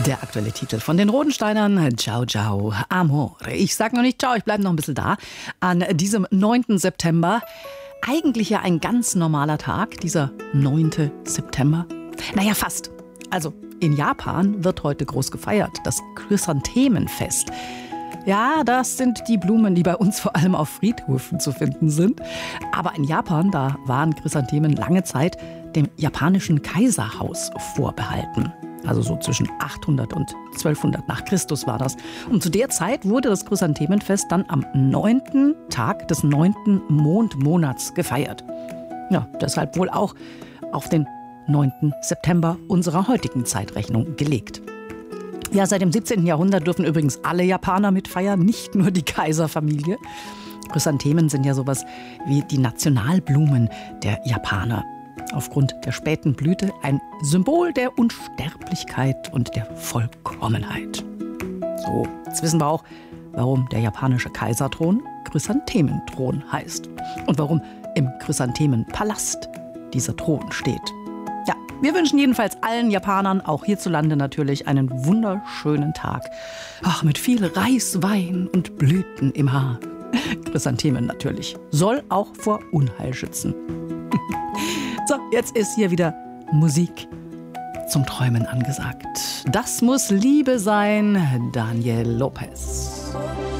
Der aktuelle Titel von den Rodensteinern, Ciao, ciao, amore. Ich sag noch nicht ciao, ich bleibe noch ein bisschen da. An diesem 9. September, eigentlich ja ein ganz normaler Tag, dieser 9. September. Naja, fast. Also in Japan wird heute groß gefeiert, das Chrysanthemenfest. Ja, das sind die Blumen, die bei uns vor allem auf Friedhöfen zu finden sind. Aber in Japan, da waren Chrysanthemen lange Zeit dem japanischen Kaiserhaus vorbehalten. Also so zwischen 800 und 1200 nach Christus war das. Und zu der Zeit wurde das Chrysanthemenfest dann am 9. Tag des 9. Mondmonats gefeiert. Ja, deshalb wohl auch auf den 9. September unserer heutigen Zeitrechnung gelegt. Ja, seit dem 17. Jahrhundert dürfen übrigens alle Japaner mitfeiern, nicht nur die Kaiserfamilie. Chrysanthemen sind ja sowas wie die Nationalblumen der Japaner. Aufgrund der späten Blüte ein Symbol der Unsterblichkeit und der Vollkommenheit. So, jetzt wissen wir auch, warum der japanische Kaiserthron Chrysanthementhron heißt und warum im Chrysanthemenpalast dieser Thron steht. Ja, wir wünschen jedenfalls allen Japanern, auch hierzulande natürlich, einen wunderschönen Tag. Ach, mit viel Reis, Wein und Blüten im Haar. Chrysanthemen natürlich. Soll auch vor Unheil schützen. So, jetzt ist hier wieder Musik zum Träumen angesagt. Das muss Liebe sein, Daniel Lopez.